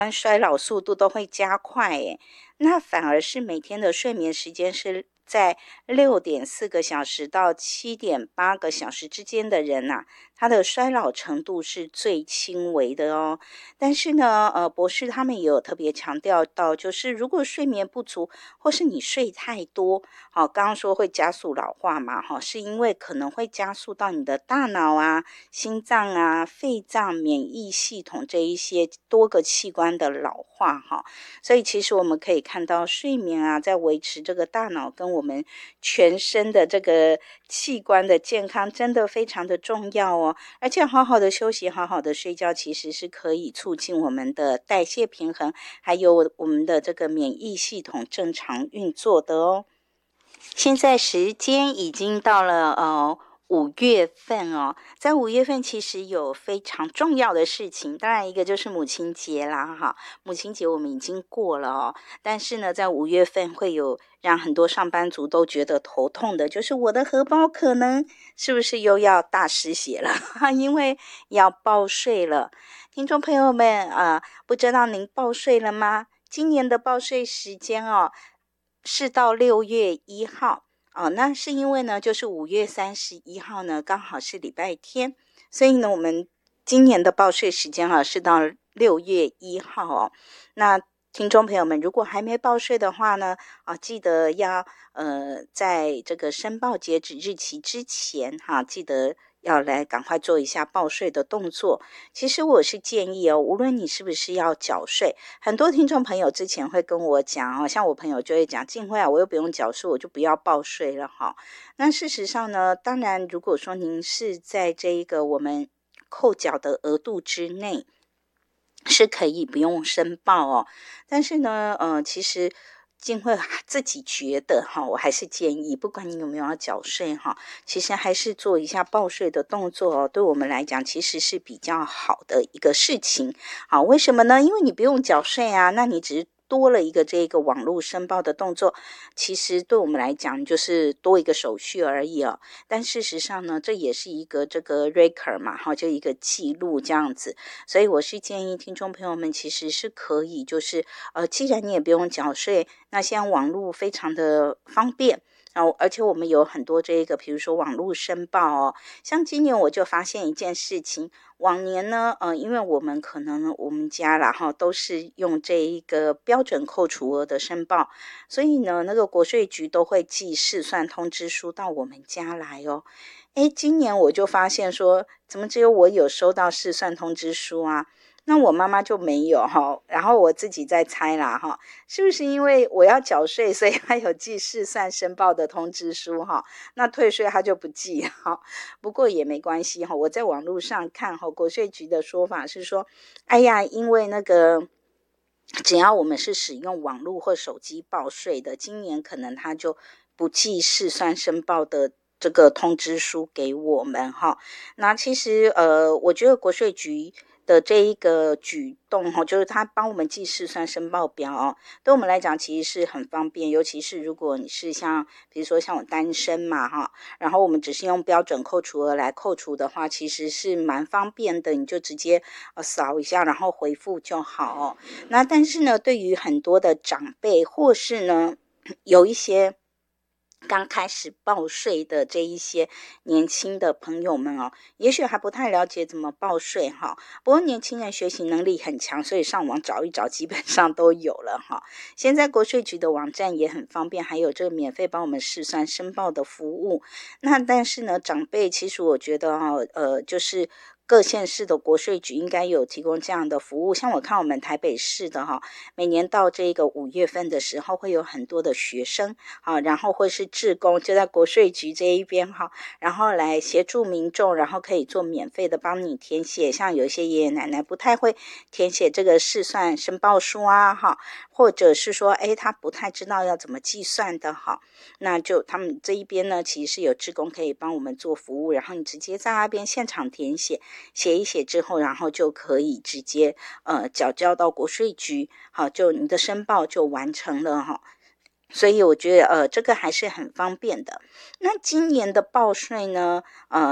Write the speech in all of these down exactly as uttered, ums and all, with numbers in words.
衰老速度都会加快诶，那反而是每天的睡眠时间是在六点四个小时到七点八个小时之间的人啊，他的衰老程度是最轻微的哦。但是呢，呃，博士他们也有特别强调到，就是如果睡眠不足，或是你睡太多，好、哦，刚刚说会加速老化嘛，哈、哦，是因为可能会加速到你的大脑啊、心脏啊、肺脏、免疫系统这一些多个器官的老化，哈、哦。所以其实我们可以看到，睡眠啊，在维持这个大脑跟我们全身的这个器官的健康，真的非常的重要哦。而且好好的休息，好好的睡觉，其实是可以促进我们的代谢平衡，还有我们的这个免疫系统正常运作的哦。现在时间已经到了呃五月份哦，在五月份其实有非常重要的事情，当然一个就是母亲节啦哈，母亲节我们已经过了哦，但是呢，在五月份会有让很多上班族都觉得头痛的，就是我的荷包可能是不是又要大失血了，因为要报税了。听众朋友们啊、呃，不知道您报税了吗？今年的报税时间哦。是到六月一号哦，那是因为呢，就是五月三十一号呢，刚好是礼拜天，所以呢，我们今年的报税时间啊是到六月一号哦。那听众朋友们，如果还没报税的话呢，啊，记得要呃，在这个申报截止日期之前哈、啊，记得要来赶快做一下报税的动作。其实我是建议哦，无论你是不是要缴税，很多听众朋友之前会跟我讲哦，像我朋友就会讲，静慧啊，我又不用缴税，我就不要报税了哈。那事实上呢，当然如果说您是在这一个我们扣缴的额度之内，是可以不用申报哦。但是呢，呃，其实静慧自己觉得哈，我还是建议，不管你有没有要缴税哈，其实还是做一下报税的动作哦，对我们来讲其实是比较好的一个事情。好，为什么呢？因为你不用缴税啊，那你只是多了一个这个网络申报的动作，其实对我们来讲就是多一个手续而已哦。但事实上呢，这也是一个这个 record 嘛，哈，就一个记录这样子。所以我是建议听众朋友们其实是可以，就是呃，既然你也不用缴税，那现在网络非常的方便。然后，而且我们有很多这个，比如说网络申报哦，像今年我就发现一件事情，往年呢，呃，因为我们可能我们家啦哈，都是用这一个标准扣除额的申报，所以呢，那个国税局都会寄试算通知书到我们家来哦。诶，今年我就发现说，怎么只有我有收到试算通知书啊？那我妈妈就没有哈，然后我自己在猜啦哈，是不是因为我要缴税，所以她有寄试算申报的通知书哈？那退税她就不寄哈。不过也没关系哈，我在网络上看哈，国税局的说法是说，哎呀，因为那个只要我们是使用网络或手机报税的，今年可能他就不寄试算申报的这个通知书给我们哈。那其实呃，我觉得国税局的这一个举动哈，就是他帮我们寄试算申报表哦，对我们来讲其实是很方便，尤其是如果你是像比如说像我单身嘛哈，然后我们只是用标准扣除额来扣除的话，其实是蛮方便的，你就直接呃扫一下，然后回复就好哦。那但是呢，对于很多的长辈或是呢有一些刚开始报税的这一些年轻的朋友们哦，也许还不太了解怎么报税哈。不过年轻人学习能力很强，所以上网找一找，基本上都有了哈。现在国税局的网站也很方便，还有这个免费帮我们试算申报的服务。那但是呢，长辈其实我觉得哈，呃，就是各县市的国税局应该有提供这样的服务。像我看我们台北市的哈，每年到这个五月份的时候，会有很多的学生啊，然后或是志工就在国税局这一边哈，然后来协助民众，然后可以做免费的帮你填写。像有一些爷爷奶奶不太会填写这个试算申报书啊哈，或者是说哎他不太知道要怎么计算的哈，那就他们这一边呢，其实是有志工可以帮我们做服务，然后你直接在那边现场填写，写一写之后，然后就可以直接呃缴交到国税局，好，就你的申报就完成了哈。所以我觉得呃这个还是很方便的。那今年的报税呢，呃。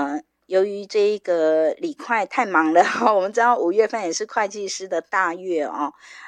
由于这一个李会太忙了我们知道五月份也是会计师的大月哦，